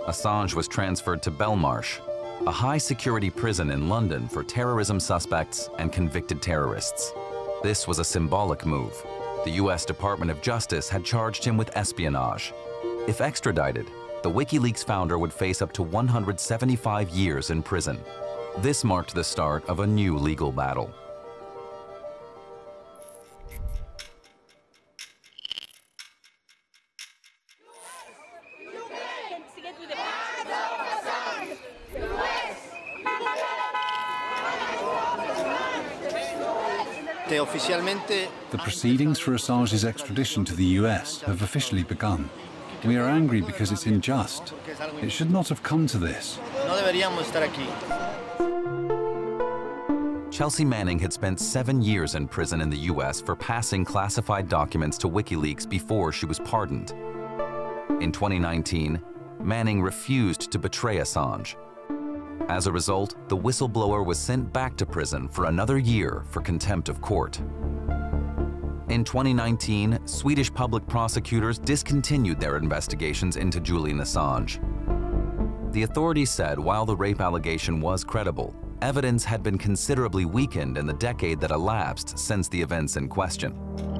Assange was transferred to Belmarsh, a high-security prison in London for terrorism suspects and convicted terrorists. This was a symbolic move. The US Department of Justice had charged him with espionage. If extradited, the WikiLeaks founder would face up to 175 years in prison. This marked the start of a new legal battle. The proceedings for Assange's extradition to the US have officially begun. We are angry because it's unjust. It should not have come to this. Chelsea Manning had spent 7 years in prison in the US for passing classified documents to WikiLeaks before she was pardoned. In 2019, Manning refused to betray Assange. As a result, the whistleblower was sent back to prison for another year for contempt of court. In 2019, Swedish public prosecutors discontinued their investigations into Julian Assange. The authorities said while the rape allegation was credible, evidence had been considerably weakened in the decade that elapsed since the events in question.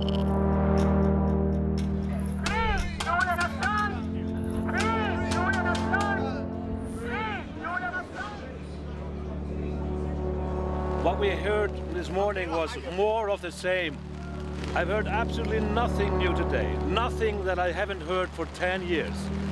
What we heard this morning was more of the same. I've heard absolutely nothing new today, nothing that I haven't heard for 10 years.